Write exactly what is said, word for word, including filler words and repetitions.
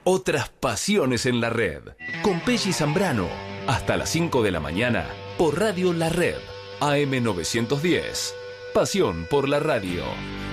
Otras pasiones en la red. Con Pelli Zambrano. Hasta las cinco de la mañana. Por Radio La Red. A M novecientos diez. Pasión por la radio.